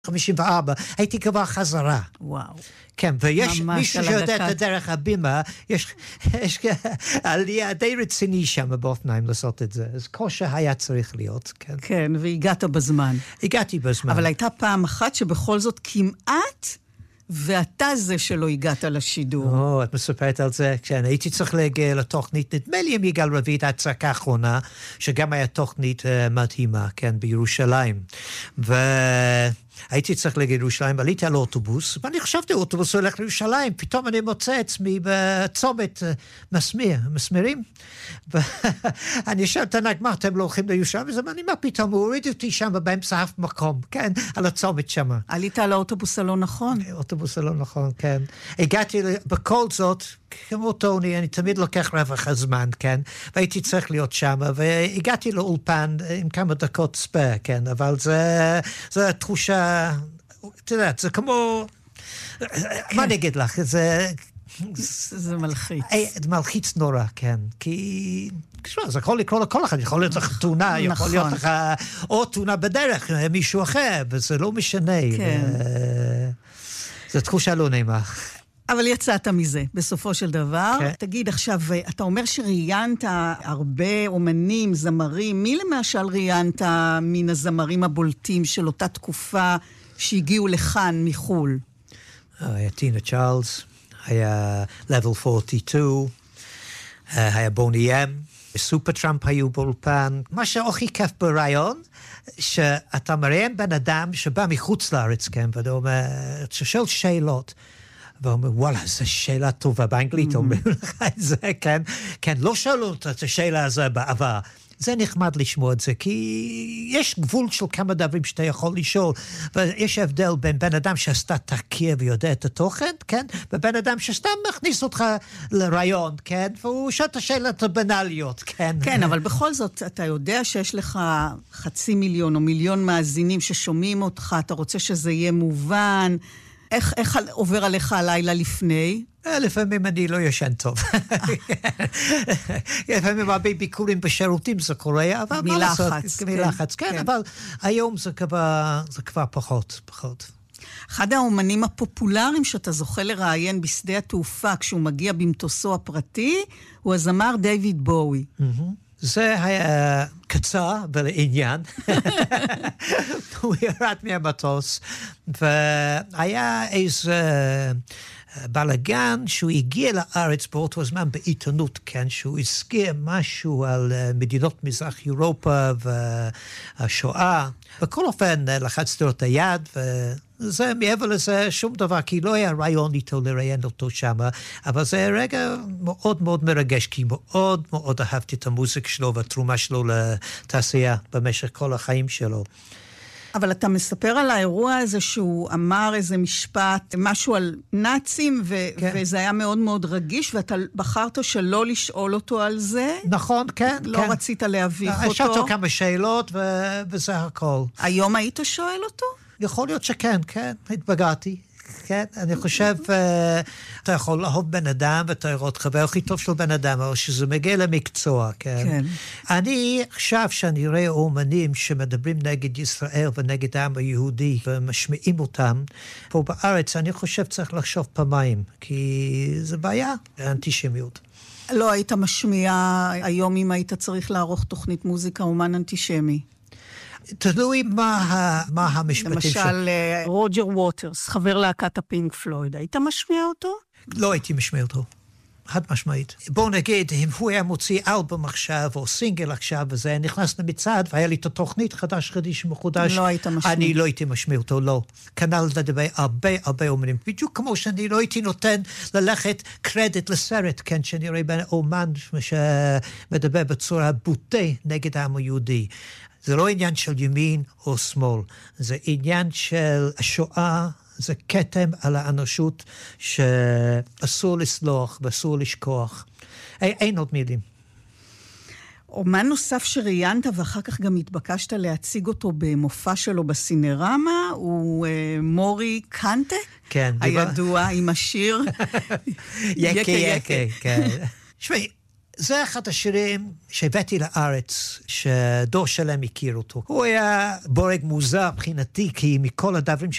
54, הייתי כבר חזרה. וואו. כן, ויש מישהו שיודע את הדרך הבימה, יש עלייה די רציני שם באופניים לעשות את זה. אז כושר היה צריך להיות, כן. כן, והגעת בזמן. הגעתי בזמן. אבל הייתה פעם אחת שבכל זאת כמעט, ואתה זה שלא הגעת לשידור. את מספרת על זה. כן, הייתי צריך להגיע לתוכנית, נדמה לי עם יגאל רביד, ההצגה האחרונה, שגם היה תוכנית מדהימה, כן, בירושלים. הייתי צריך להגיע לירושלים, עליתי על אוטובוס, ואני חשבתי, אוטובוס הולך לירושלים, פתאום אני מוצא עצמי בצומת מסמרים, ואני אשאל את הנהג, מה, אתם לא הולכים לירושלים? ואני מה פתאום, הוא הוריד אותי שם באמצע אף מקום, כן, על הצומת שם. עלית על האוטובוס הלא נכון? האוטובוס הלא נכון, כן. הגעתי, בכל זאת, כמו טוני, אני תמיד לוקח רווח הזמן, כן, והייתי צריך להיות שם, והגעתי לאולפן עם כמה דקות ספר, כן, אבל זה תחושה, אתה יודע, זה כמו, מה נגיד לך, זה מלחיץ. זה מלחיץ נורא, כן, כי זה יכול לקרוא לכל אחד, יכול להיות לך תאונה, יכול להיות לך או תאונה בדרך, מישהו אחר, וזה לא משנה. זו תחושה לא נעימה. אבל יצאת מזה, בסופו של דבר. תגיד, עכשיו, אתה אומר שראיינת הרבה אומנים, זמרים, מי למשל ראיינת מן הזמרים הבולטים של אותה תקופה שהגיעו לכאן מחול? היה טינה צ'ארלס, היה Level 42, היה בוני אם, סופר טראמפ היו באולפן. מה שהכי כיף ברעיון, שאתה מראיין בן אדם שבא מחוץ לארץ, כן, ואתה אומר, שואל שאלות, ואומר, וואלה, זו שאלה טובה, באנגלית אומר לך את זה, כן? כן, לא שאלו את השאלה הזו בעבר. זה נחמד לשמוע את זה, כי יש גבול של כמה דברים שאתה יכול לשאול, ויש הבדל בין בן אדם שעשתה תחקיר ויודע את התוכן, כן? ובן אדם שסתם מכניס אותך לרעיון, כן? והוא שואל את השאלות הבנאליות, כן? כן, אבל בכל זאת, אתה יודע שיש לך 500,000 או 1,000,000 מאזינים ששומעים אותך, אתה רוצה שזה יהיה מובן, איך עובר עליך הלילה לפני? לפעמים אני לא ישן טוב. לפעמים הרבה ביקורים בשירותים זה קורה, אבל מלחץ. מלחץ, כן, אבל היום זה כבר פחות. אחד האומנים הפופולריים שאתה זוכה לראיין בשדה התעופה כשהוא מגיע במטוסו הפרטי, הוא הזמר דיוויד בואי. זה היה קצר ולעניין. הוא ירד מהמטוס, והיה איזה בלגן שהוא הגיע לארץ באותו זמן בעיתונות, כן, שהוא הזכיר משהו על מדינות מזרח אירופה והשואה. בכל אופן לחצתי לו את היד, וזה מעבר לזה שום דבר, כי לא היה רעיון איתו לראיין אותו שם, אבל זה רגע מאוד מאוד מרגש, כי מאוד מאוד אהבתי את המוזיקה שלו והתרומה שלו לתעשייה במשך כל החיים שלו. אבל אתה מספר על האירוע הזה שהוא אמר איזה משפט, משהו על נאצים, וזה היה מאוד מאוד רגיש, ואתה בחרת שלא לשאול אותו על זה. נכון, כן. לא רצית להביך אותו. שאלתי לו כמה שאלות, וזה הכל. היום היית שואל אותו? יכול להיות שכן, כן, התבגרתי. כן, אני חושב, אתה יכול לאהוב בן אדם, ואתה לראות חבר הכי טוב של בן אדם, אבל שזה מגיע למקצוע, כן. כן. אני חושב שאני רואה אומנים שמדברים נגד ישראל ונגד העם היהודי, ומשמיעים אותם פה בארץ, אני חושב צריך לחשוב פעמיים, כי זה בעיה, האנטישמיות. לא היית משמיע היום אם היית צריך לערוך תוכנית מוזיקה אומן אנטישמי. תלוי מה המשפטים למשל, רוג'ר ווטרס, חבר להקת הפינק פלויד, היית משמיע אותו? לא הייתי משמיע אותו, חד משמעית. בוא נגיד, אם הוא היה מוציא אלבום עכשיו, או סינגל עכשיו, וזה נכנס למצעד, והיה לי את התוכנית חדש מחודש, לא היית משמיע. אני לא הייתי משמיע אותו, לא. כנ"ל לדבר הרבה אומנים, בדיוק כמו שאני לא הייתי נותן ללכת קרדיט לסרט, כן, שאני רואה בין אומן שמדבר בצורה בוטה נגד העם היהודי. זה לא עניין של ימין או שמאל, זה עניין של השואה, זה כתם על האנושות שאסור לסלוח ואסור לשכוח. אין עוד מילים. אומן נוסף שראיינת ואחר כך גם התבקשת להציג אותו במופע שלו בסינרמה, הוא מורי קנטה, כן, הידוע עם השיר יקה, כן. שמי, זה אחד השירים שהבאתי לארץ, שדור שלם הכיר אותו. הוא היה בורג מוזר מבחינתי, כי מכל הדברים